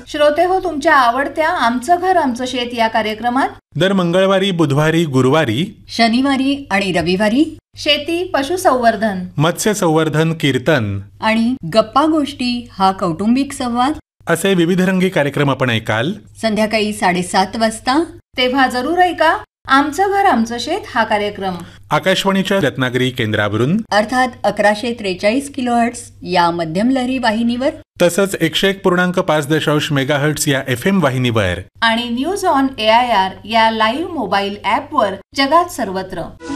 श्रोते हो, तुमच्या आवडत्या आमचं घर आमचं शेत या कार्यक्रमात दर मंगळवारी, बुधवारी, गुरुवारी, शनिवारी आणि रविवारी शेती, पशुसंवर्धन, मत्स्य संवर्धन, कीर्तन आणि गप्पा गोष्टी हा कौटुंबिक संवाद असे विविधरंगी कार्यक्रम आपण ऐकाल संध्याकाळी 7:30 वाजता. तेव्हा जरूर ऐका आमचं घर आमचं शेत हा कार्यक्रम आकाशवाणीच्या रत्नागिरी केंद्रावरून, अर्थात 1143 किलोहर्ट्झ या मध्यम लहरी वाहिनीवर, तसंच 101.5 मेगाहर्ट्झ या FM वाहिनीवर आणि न्यूज ऑन AIR या लाईव्ह मोबाईल ॲपवर जगात सर्वत्र.